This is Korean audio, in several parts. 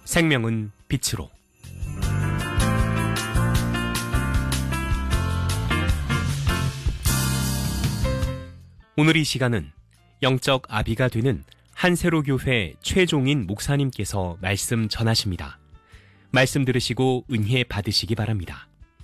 생명은 빛으로. 오늘 이 시간은 영적 아비가 되는 한세로교회 최종인 목사님께서 말씀 전하십니다. 말씀 들으시고 은혜 받으시기 바랍니다.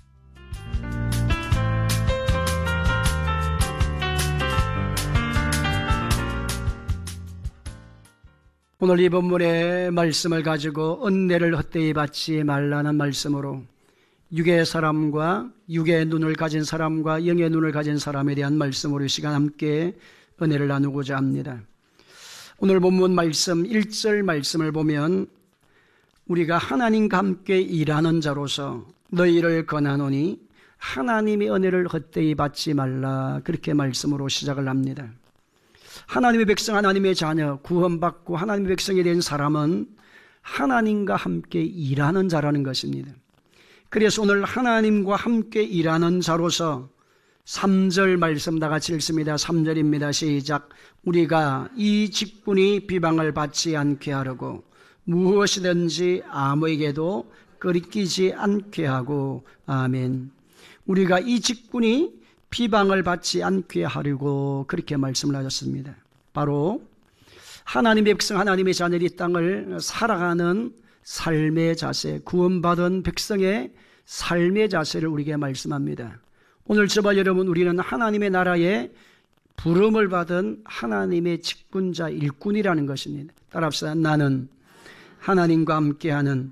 오늘 이 본문의 말씀을 가지고 은혜를 헛되이 받지 말라는 말씀으로 육의 사람과 육의 눈을 가진 사람과 영의 눈을 가진 사람에 대한 말씀으로 이 시간 함께 은혜를 나누고자 합니다. 오늘 본문 말씀 1절 말씀을 보면 우리가 하나님과 함께 일하는 자로서 너희를 권하노니 하나님의 은혜를 헛되이 받지 말라, 그렇게 말씀으로 시작을 합니다. 하나님의 백성, 하나님의 자녀, 구원받고 하나님의 백성이 된 사람은 하나님과 함께 일하는 자라는 것입니다. 그래서 오늘 하나님과 함께 일하는 자로서 3절 말씀 다 같이 읽습니다. 3절입니다. 시작. 우리가 이 직분이 비방을 받지 않게 하려고 무엇이든지 아무에게도 끄리끼지 않게 하고. 아멘. 우리가 이 직분이 비방을 받지 않게 하려고 그렇게 말씀을 하셨습니다. 바로 하나님의 백성, 하나님의 자녀들이 이 땅을 살아가는 삶의 자세, 구원받은 백성의 삶의 자세를 우리에게 말씀합니다. 오늘 저와 여러분, 우리는 하나님의 나라에 부름을 받은 하나님의 직분자, 일꾼이라는 것입니다. 따라합시다. 나는 하나님과 함께하는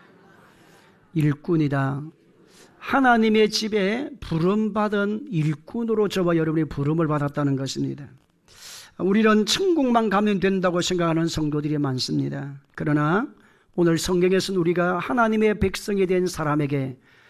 일꾼이다. 하나님의 집에 부름받은 일꾼으로 저와 여러분이 부름을 받았다는 것입니다. 우리는 천국만 가면 된다고 생각하는 성도들이 많습니다. 그러나 오늘 성경에서는 우리가 하나님의 백성이 된 사람에게